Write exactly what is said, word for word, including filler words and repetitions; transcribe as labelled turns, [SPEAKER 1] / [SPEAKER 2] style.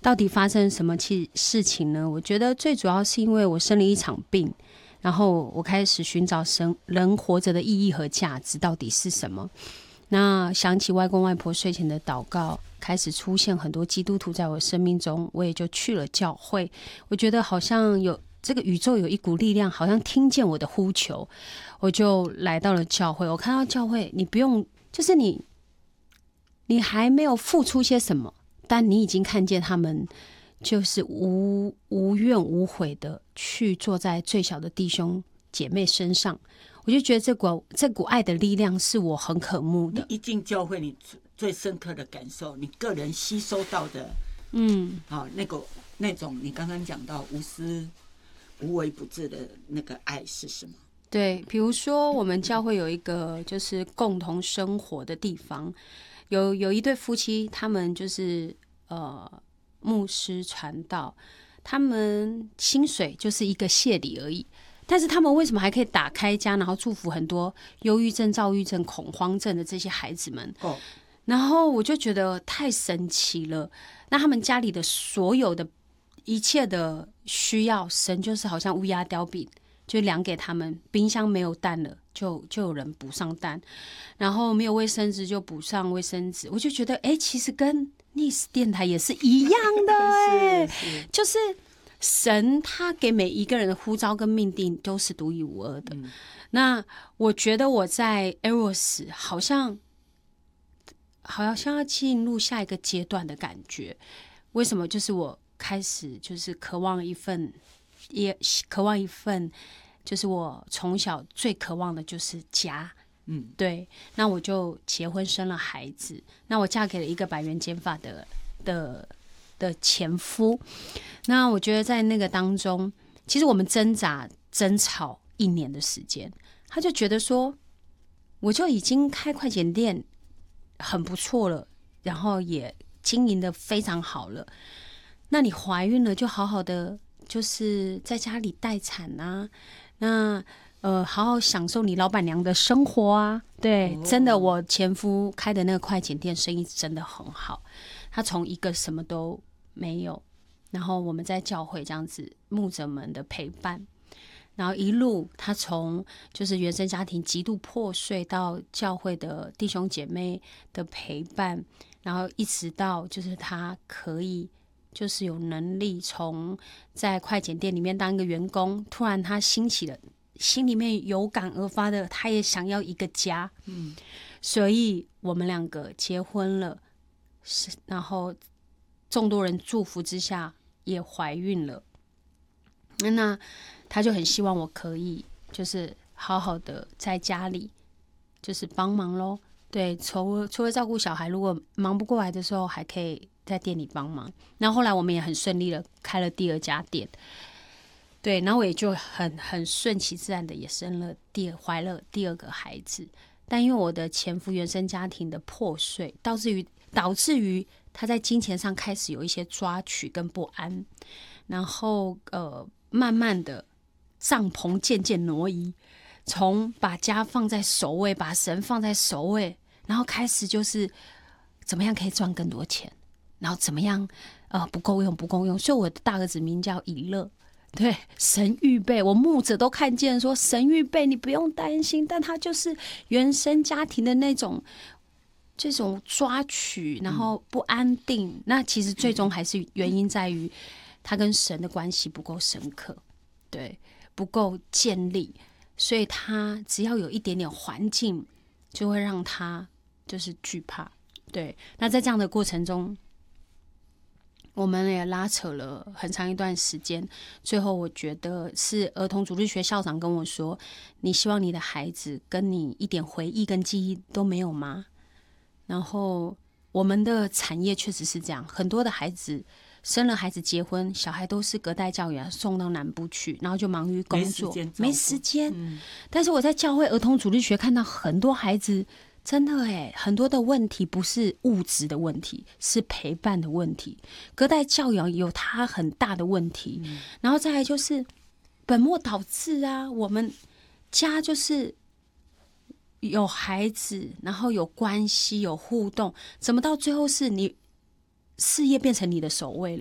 [SPEAKER 1] 到底发生什么事情呢？我觉得最主要是因为我生了一场病，然后我开始寻找生人活着的意义和价值到底是什么。那想起外公外婆睡前的祷告，开始出现很多基督徒在我生命中，我也就去了教会。我觉得好像有这个宇宙有一股力量，好像听见我的呼求，我就来到了教会。我看到教会，你不用，就是你，你还没有付出些什么，但你已经看见他们就是无无怨无悔的去坐在最小的弟兄姐妹身上。我就觉得这股这股爱的力量是我很渴慕的。
[SPEAKER 2] 你一进教会，你最深刻的感受，你个人吸收到的，
[SPEAKER 1] 嗯，
[SPEAKER 2] 好、哦、那个那种你刚刚讲到无私、无微不至的那个爱是什么？
[SPEAKER 1] 对，比如说我们教会有一个就是共同生活的地方，有有一对夫妻，他们就是呃牧师传道，他们薪水就是一个谢礼而已。但是他们为什么还可以打开家，然后祝福很多忧郁症、躁郁症、恐慌症的这些孩子们？
[SPEAKER 2] 哦，
[SPEAKER 1] 然后我就觉得太神奇了。那他们家里的所有的一切的需要，神就是好像乌鸦叼饼，就量给他们。冰箱没有蛋了，就就有人补上蛋；然后没有卫生纸就补上卫生纸。我就觉得，哎，其实跟 Nice 电台也是一样的，哎，就是。神他给每一个人的呼召跟命定都是独一无二的。嗯、那我觉得我在 Eros 好像好像要进入下一个阶段的感觉。为什么？就是我开始就是渴望一份，也渴望一份，就是我从小最渴望的就是家。嗯，对。那我就结婚生了孩子。那我嫁给了一个百元减法的的。的前夫，那我觉得在那个当中，其实我们挣扎争吵一年的时间，他就觉得说，我就已经开快剪店很不错了，然后也经营的非常好了，那你怀孕了就好好的就是在家里待产啊，那呃好好享受你老板娘的生活啊，对，哦、真的，我前夫开的那个快剪店生意真的很好，他从一个什么都没有，然后我们在教会这样子牧者们的陪伴，然后一路他从就是原生家庭极度破碎到教会的弟兄姐妹的陪伴，然后一直到就是他可以就是有能力从在快剪店里面当一个员工，突然他兴起了心里面有感而发的，他也想要一个家，嗯，所以我们两个结婚了，然后众多人祝福之下也怀孕了，那他就很希望我可以就是好好的在家里就是帮忙咯，对，除除了照顾小孩，如果忙不过来的时候还可以在店里帮忙。那后来我们也很顺利的开了第二家店，对，然后我也就很很顺其自然的也生了第二怀了第二个孩子。但因为我的前夫原生家庭的破碎，导致于导致于他在金钱上开始有一些抓取跟不安，然后呃，慢慢的帐篷渐渐挪移，从把家放在首位，把神放在首位，然后开始就是怎么样可以赚更多钱，然后怎么样呃不够用不够用，所以我的大儿子名叫以乐。对，神预备，我牧者都看见说神预备，你不用担心，但他就是原生家庭的那种这种抓取，然后不安定，嗯、那其实最终还是原因在于他跟神的关系不够深刻，对，不够建立，所以他只要有一点点环境，就会让他就是惧怕。对，那在这样的过程中，我们也拉扯了很长一段时间，最后我觉得是儿童主日学校长跟我说，你希望你的孩子跟你一点回忆跟记忆都没有吗？然后我们的产业确实是这样，很多的孩子生了孩子结婚，小孩都是隔代教养送到南部去，然后就忙于工作，没时间、嗯、但是我在教会儿童主日学看到很多孩子真的耶，很多的问题不是物质的问题，是陪伴的问题，隔代教养有它很大的问题、嗯、然后再来就是本末倒置啊，我们家就是有孩子，然后有关系有互动，怎么到最后是你事业变成你的首位了？